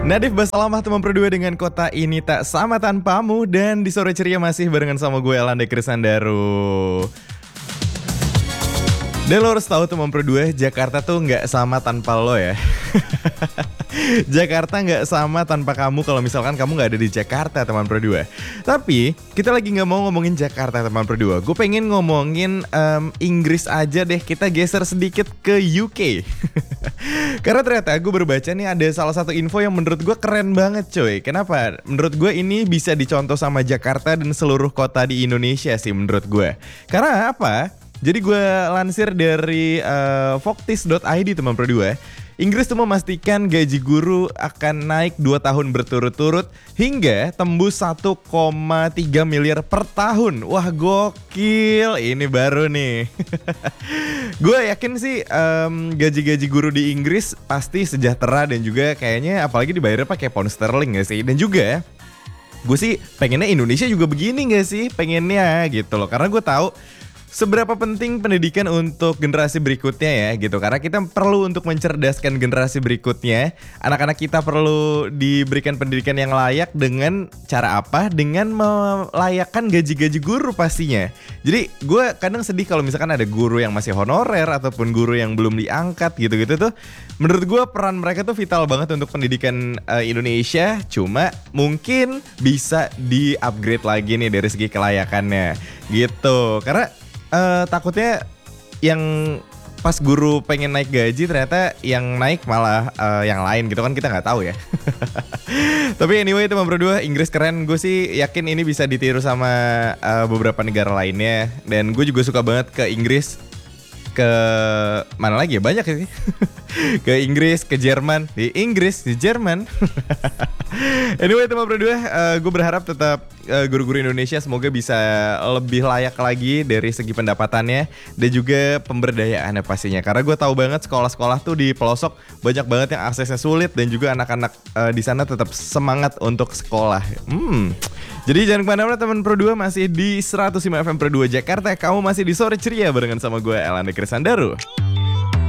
Nadif Basalamah teman berdua dengan kota ini tak sama tanpamu. Dan di sore ceria masih barengan sama gue Elanda Krisandaru. Dan lo harus tahu teman berdua, Jakarta tuh nggak sama tanpa lo ya. Jakarta nggak sama tanpa kamu kalau misalkan kamu nggak ada di Jakarta teman berdua. Tapi kita lagi nggak mau ngomongin Jakarta teman berdua. Gue pengen ngomongin Inggris aja deh. Kita geser sedikit ke UK. Karena ternyata gue berbaca nih ada salah satu info yang menurut gue keren banget coy. Kenapa? Menurut gue ini bisa dicontoh sama Jakarta dan seluruh kota di Indonesia sih menurut gue. Karena apa? Jadi gue lansir dari Voctis.id teman berdua. Inggris tuh memastikan gaji guru akan naik 2 tahun berturut-turut hingga tembus 1,3 miliar per tahun. Wah gokil, ini baru nih. Gue yakin sih gaji-gaji guru di Inggris pasti sejahtera dan juga kayaknya apalagi dibayarnya pakai pound sterling gak sih. Dan juga gue sih pengennya Indonesia juga begini gak sih, pengennya gitu loh. Karena gue tahu seberapa penting pendidikan untuk generasi berikutnya ya gitu. Karena kita perlu untuk mencerdaskan generasi berikutnya. Anak-anak kita perlu diberikan pendidikan yang layak dengan cara apa? Dengan melayakkan gaji-gaji guru pastinya. Jadi gue kadang sedih kalau misalkan ada guru yang masih honorer ataupun guru yang belum diangkat gitu-gitu tuh. Menurut gue peran mereka tuh vital banget untuk pendidikan Indonesia. Cuma mungkin bisa di-upgrade lagi nih dari segi kelayakannya gitu. Karena takutnya yang pas guru pengen naik gaji ternyata yang naik malah yang lain gitu kan, kita nggak tahu ya. Tapi anyway teman berdua, Inggris keren. Gue sih yakin ini bisa ditiru sama beberapa negara lainnya. Dan gue juga suka banget ke Inggris. Ke mana lagi ya, banyak sih. Ke Inggris, ke Jerman. Di Inggris, di Jerman. Anyway teman berdua, gue berharap tetap guru-guru Indonesia semoga bisa lebih layak lagi dari segi pendapatannya dan juga pemberdayaannya pastinya. Karena gue tahu banget sekolah-sekolah tuh di pelosok banyak banget yang aksesnya sulit dan juga anak-anak di sana tetap semangat untuk sekolah. Jadi jangan kemana-mana teman berdua, masih di 105 FM Pro 2 Jakarta. Kamu masih di sore ceria barengan sama gue Elanda Krisandaru.